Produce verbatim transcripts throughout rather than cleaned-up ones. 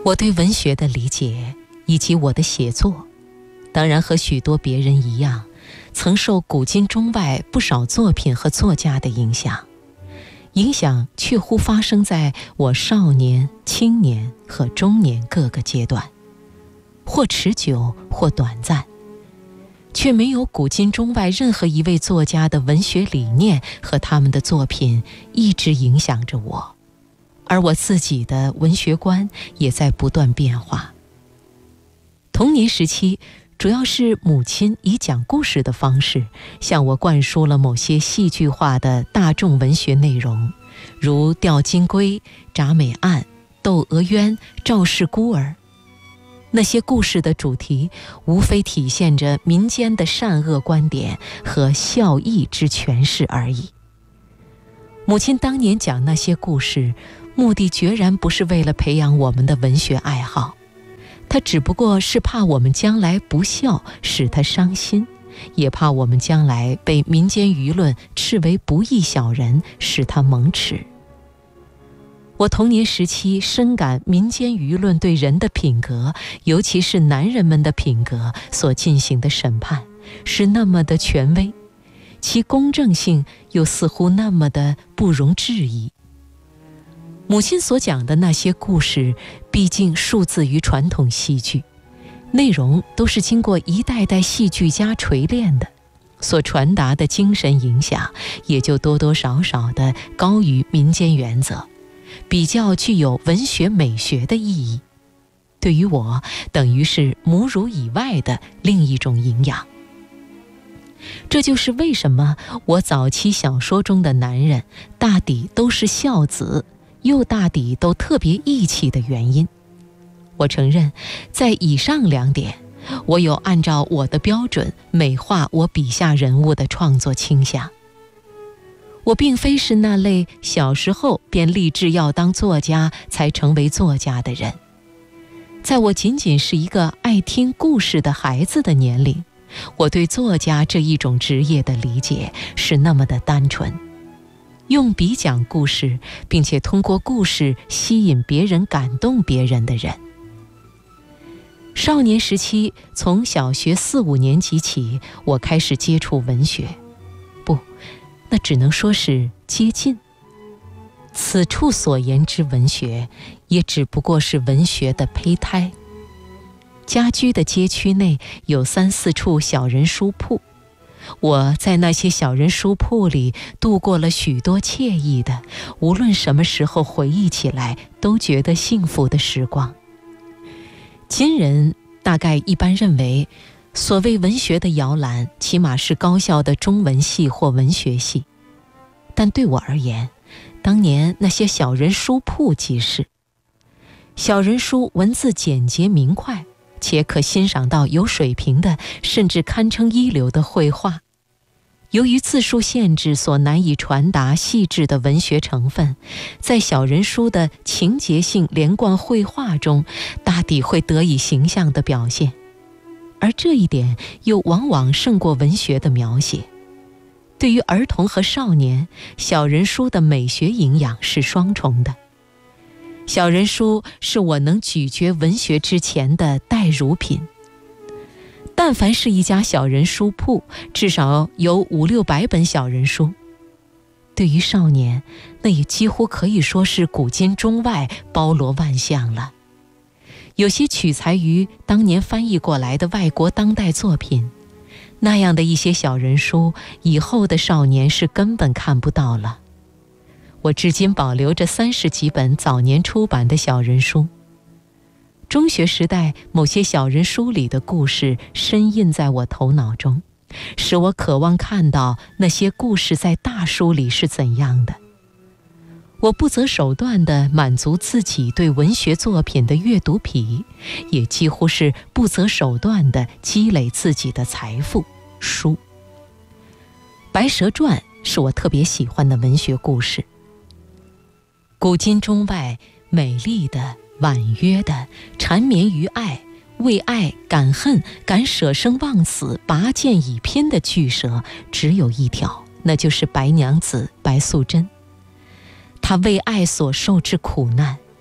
我对文学的理解以及我的写作，当然和许多别人一样，曾受古今中外不少作品和作家的影响，影响确乎发生在我少年、青年和中年各个阶段，或持久或短暂，却没有古今中外任何一位作家的文学理念和他们的作品一直影响着我，而我自己的文学观也在不断变化。童年时期，主要是母亲以讲故事的方式向我灌输了某些戏剧化的大众文学内容，如《吊金龟》《铡美案》《窦娥冤》《赵氏孤儿》。那些故事的主题无非体现着民间的善恶观点和孝义之诠释而已。母亲当年讲那些故事，目的决然不是为了培养我们的文学爱好，她只不过是怕我们将来不孝使她伤心，也怕我们将来被民间舆论斥为不义小人使她蒙耻。我童年时期深感民间舆论对人的品格，尤其是男人们的品格所进行的审判是那么的权威，其公正性又似乎那么的不容置疑。母亲所讲的那些故事毕竟数自于传统戏剧，内容都是经过一代代戏剧家锤炼的，所传达的精神影响也就多多少少的高于民间原则，比较具有文学美学的意义。对于我，等于是母乳以外的另一种营养。这就是为什么我早期小说中的男人大抵都是孝子，又大抵都特别义气的原因。我承认，在以上两点，我有按照我的标准美化我笔下人物的创作倾向。我并非是那类小时候便立志要当作家才成为作家的人，在我仅仅是一个爱听故事的孩子的年龄，我对作家这一种职业的理解是那么的单纯，用笔讲故事，并且通过故事吸引别人、感动别人的人。少年时期，从小学四五年级起，我开始接触文学，不，那只能说是接近。此处所言之文学，也只不过是文学的胚胎。家居的街区内有三四处小人书铺，我在那些小人书铺里度过了许多惬意的，无论什么时候回忆起来都觉得幸福的时光。今人大概一般认为，所谓文学的摇篮，起码是高校的中文系或文学系，但对我而言，当年那些小人书铺即是。小人书文字简洁明快，且可欣赏到有水平的，甚至堪称一流的绘画。由于字数限制所难以传达细致的文学成分，在小人书的情节性连贯绘画中，大抵会得以形象的表现，而这一点又往往胜过文学的描写。对于儿童和少年，小人书的美学营养是双重的。小人书是我能咀嚼文学之前的代乳品。但凡是一家小人书铺，至少有五六百本小人书。对于少年，那也几乎可以说是古今中外包罗万象了。有些取材于当年翻译过来的外国当代作品，那样的一些小人书，以后的少年是根本看不到了。我至今保留着三十几本早年出版的小人书。中学时代某些小人书里的故事深印在我头脑中，使我渴望看到那些故事在大书里是怎样的。我不择手段地满足自己对文学作品的阅读癖，也几乎是不择手段地积累自己的财富书。《白蛇传》是我特别喜欢的文学故事。古今中外美丽的、婉约的、缠绵于爱、为爱敢恨、敢舍生忘死、拔剑以拼的巨蛇只有一条，那就是白娘子白素贞。她为爱所受之苦难，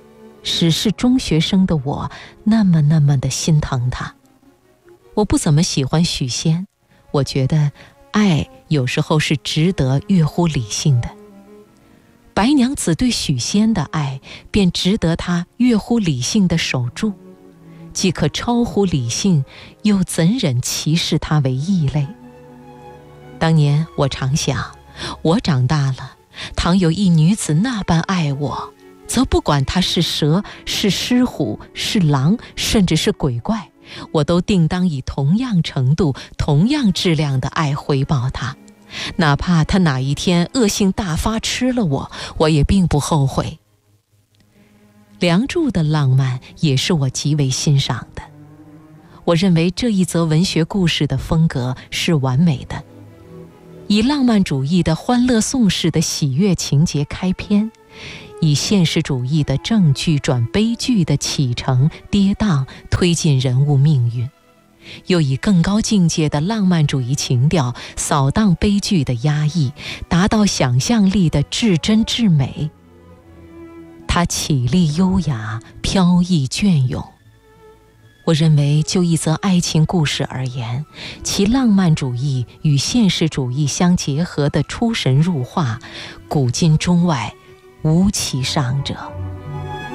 使是中学生的我那么那么的心疼他。我不怎么喜欢许仙，我觉得爱有时候是值得越乎理性的。白娘子对许仙的爱便值得他越乎理性的守住，既可超乎理性，又怎忍歧视他为异类？当年我常想，我长大了，倘有一女子那般爱我，则不管她是蛇，是狮虎，是狼，甚至是鬼怪，我都定当以同样程度、同样质量的爱回报她。哪怕她哪一天恶性大发吃了我，我也并不后悔。梁祝的浪漫也是我极为欣赏的。我认为这一则文学故事的风格是完美的，以浪漫主义的欢乐颂式的喜悦情节开篇，以现实主义的正剧转悲剧的起承跌宕推进人物命运，又以更高境界的浪漫主义情调扫荡悲剧的压抑，达到想象力的至真至美。它绮丽优雅，飘逸隽永。我认为就一则爱情故事而言，其浪漫主义与现实主义相结合的出神入化，古今中外无其上者。